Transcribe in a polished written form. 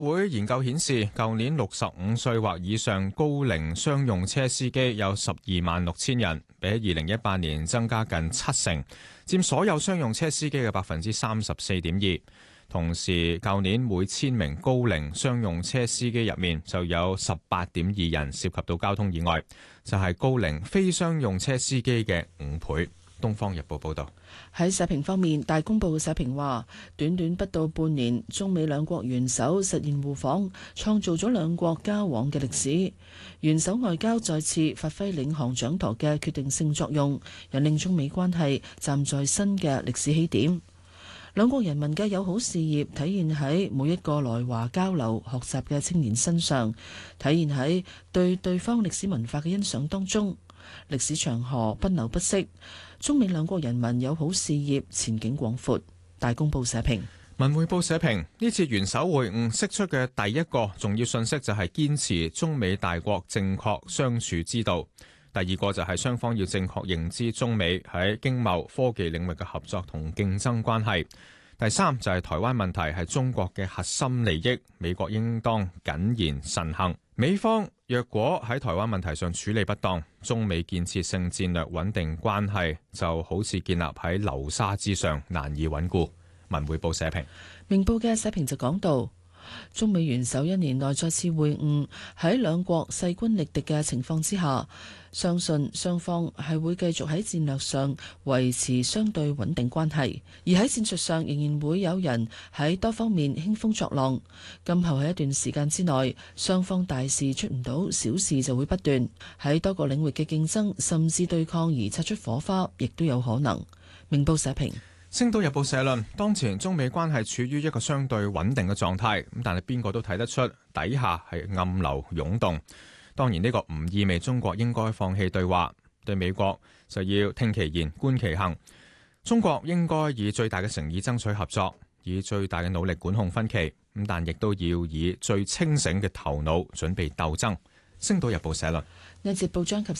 會研究顯示，舊年65歲或以上高齡商用車司機有126000人，比起2018年增加近70%，佔所有商用車司機嘅34.2%。同時，舊年每1000名高齡商用車司機入面就有18.2人涉及到交通意外，就係高齡非商用車司機嘅5倍。《東方日報》報導。 喺社評方面，大公報社評話，短短不到半年，中美兩國元首實現互訪，創造咗兩國交往嘅歷史。元首外交再次發揮領航掌舵嘅決定性作用，引領中美關係站在新嘅歷史起點。兩國人民嘅友好事業體現喺每一個來華交流學習嘅青年身上，體現喺對對方歷史文化嘅欣賞當中。歷史長河不流不息，中美兩國人民友好事業前景廣闊。大公報社評。 文匯報社評，呢次元首會晤釋出嘅第一個重要信息就係堅持中美大國正確相處之道。第二個就係雙方要正確認知中美喺經貿科技領域嘅合作同競爭關係。第三就係台灣問題係中國嘅核心利益，美國應當謹言慎行。美方若果喺台灣問題上處理不當，中美建設性戰略穩定關係就好似建立喺流沙之上，難以穩固。文匯報社評。 明報嘅社評就講到，中美元首一年內再次會晤，喺兩國勢均力敵嘅情況之下，相信雙方係會繼續喺戰略上維持相對穩定關係，而喺戰術上仍然會有人喺多方面興風作浪。今後喺一段時間之內，雙方大事出唔到，小事就會不斷喺多個領域嘅競爭甚至對抗而擦出火花，亦都有可能。明報社評。 星島日報社論，當前中美關係處於一個相對穩定嘅狀態，但係邊個都睇得出底下係暗流湧動。當然呢個唔意味中國應該放棄對話，對美國就要聽其言觀其行。中國應該以最大嘅誠意爭取合作，以最大嘅努力管控分歧，但亦都要以最清醒嘅頭腦準備鬥爭。星島日報社論。 呢節報章及